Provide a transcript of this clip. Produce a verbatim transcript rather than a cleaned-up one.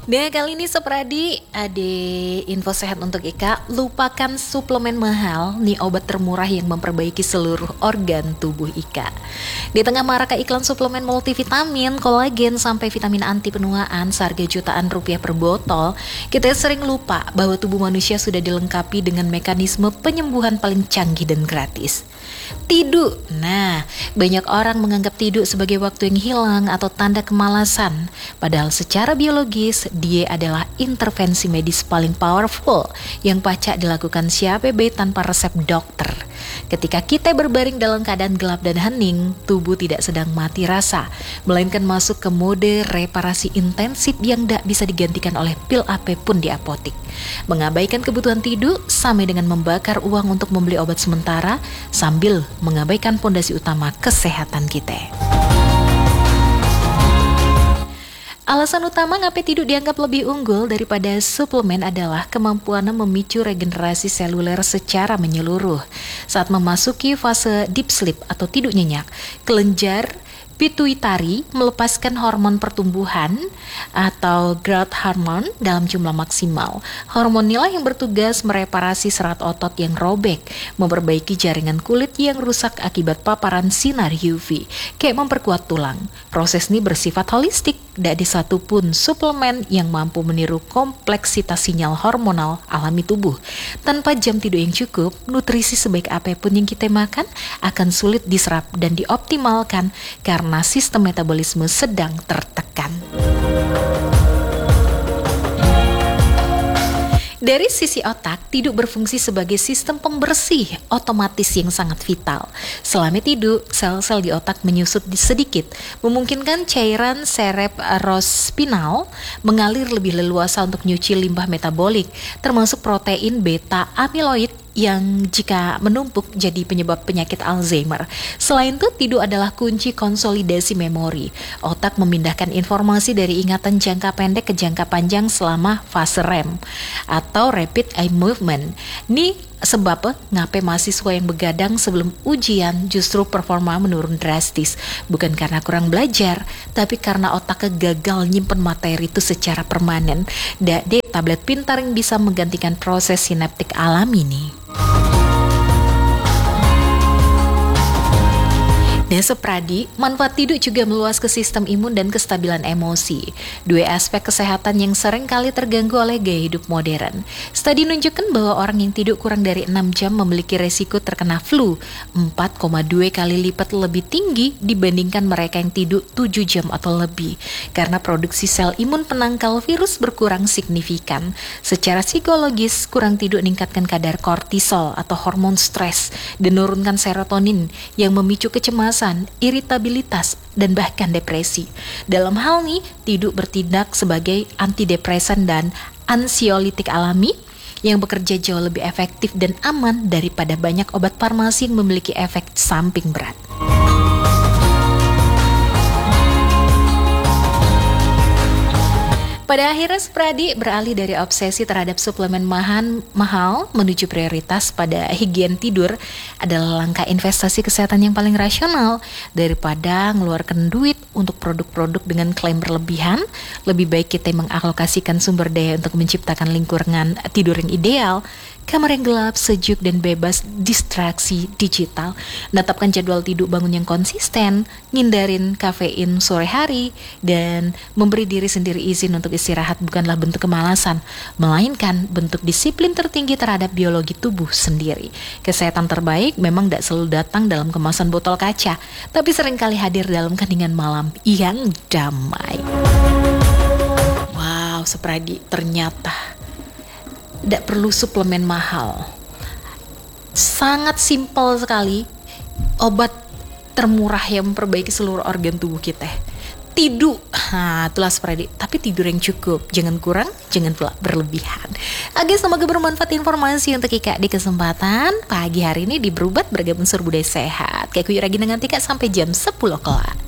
Nah kali ini Sopradi ada info sehat untuk Ika. Lupakan suplemen mahal, nih obat termurah yang memperbaiki seluruh organ tubuh Ika. Di tengah maraknya iklan suplemen multivitamin, kolagen, sampai vitamin anti penuaan seharga jutaan rupiah per botol, kita sering lupa bahwa tubuh manusia sudah dilengkapi dengan mekanisme penyembuhan paling canggih dan gratis. Tidu. Nah, banyak orang menganggap tidu sebagai waktu yang hilang atau tanda kemalasan. Padahal secara biologis, dia adalah intervensi medis paling powerful yang pacak dilakukan siapa be tanpa resep dokter. Ketika kita berbaring dalam keadaan gelap dan hening, tubuh tidak sedang mati rasa, melainkan masuk ke mode reparasi intensif yang tidak bisa digantikan oleh pil apapun di apotik. Mengabaikan kebutuhan tidu sama dengan membakar uang untuk membeli obat sementara sambil mengabaikan fondasi utama kesehatan kita. Alasan utama ngapa tidu dianggap lebih unggul daripada suplemen adalah kemampuannya memicu regenerasi seluler secara menyeluruh. Saat memasuki fase deep sleep atau tidur nyenyak, kelenjar pituitari melepaskan hormon pertumbuhan atau growth hormone dalam jumlah maksimal. Hormon inilah yang bertugas mereparasi serat otot yang robek, memperbaiki jaringan kulit yang rusak akibat paparan sinar U V, kayak memperkuat tulang. Proses ini bersifat holistik, tidak ada satupun suplemen yang mampu meniru kompleksitas sinyal hormonal alami tubuh. Tanpa jam tidur yang cukup, nutrisi sebaik apapun yang kita makan akan sulit diserap dan dioptimalkan karena karena sistem metabolisme sedang tertekan. Dari sisi otak, tidu berfungsi sebagai sistem pembersih otomatis yang sangat vital. Selama tidu, sel-sel di otak menyusut sedikit, memungkinkan cairan cerebrospinal mengalir lebih leluasa untuk nyuci limbah metabolik, termasuk protein beta amiloid yang jika menumpuk jadi penyebab penyakit Alzheimer. Selain itu, tidu adalah kunci konsolidasi memori. Otak memindahkan informasi dari ingatan jangka pendek ke jangka panjang selama fase R E M atau Rapid Eye Movement. Ini sebab ngapain mahasiswa yang begadang sebelum ujian justru performa menurun drastis. Bukan karena kurang belajar, tapi karena otaknya gagal nyimpen materi itu secara permanen. Dade tablet pintar yang bisa menggantikan proses sinaptik alami nih. Nah Sopradi, manfaat tidur juga meluas ke sistem imun dan kestabilan emosi. Dua aspek kesehatan yang sering kali terganggu oleh gaya hidup modern. Studi menunjukkan bahwa orang yang tidur kurang dari enam jam memiliki resiko terkena flu empat koma dua kali lipat lebih tinggi dibandingkan mereka yang tidur tujuh jam atau lebih. Karena produksi sel imun penangkal virus berkurang signifikan. Secara psikologis, kurang tidur meningkatkan kadar kortisol atau hormon stres dan menurunkan serotonin yang memicu kecemasan, iritabilitas, dan bahkan depresi. Dalam hal ini, tidur bertindak sebagai antidepresan dan ansiolitik alami yang bekerja jauh lebih efektif dan aman daripada banyak obat farmasi yang memiliki efek samping berat. Pada akhirnya Sopradi beralih dari obsesi terhadap suplemen mahal, mahal menuju prioritas pada higien tidur adalah langkah investasi kesehatan yang paling rasional. Daripada ngeluarkan duit untuk produk-produk dengan klaim berlebihan, lebih baik kita mengalokasikan sumber daya untuk menciptakan lingkungan tidur yang ideal, kamar yang gelap, sejuk, dan bebas distraksi digital. Menetapkan jadwal tidur bangun yang konsisten, ngindarin kafein sore hari, dan memberi diri sendiri izin untuk istirahat bukanlah bentuk kemalasan, melainkan bentuk disiplin tertinggi terhadap biologi tubuh sendiri. Kesehatan terbaik memang tidak selalu datang dalam kemasan botol kaca, tapi seringkali hadir dalam keheningan malam yang damai. Wow, Sopradi, ternyata tidak perlu suplemen mahal. Sangat simpel sekali. Obat termurah yang memperbaiki seluruh organ tubuh kita. Tidur. Nah, itulah Sopradi. Tapi tidur yang cukup. Jangan kurang, jangan pula berlebihan. Oke, semoga bermanfaat informasi untuk Ika di kesempatan pagi hari ini di Berubat Bergabung Unsur Budaya Sehat. Kayak kuyu ragi dengan Tika sampai jam sepuluh kelak.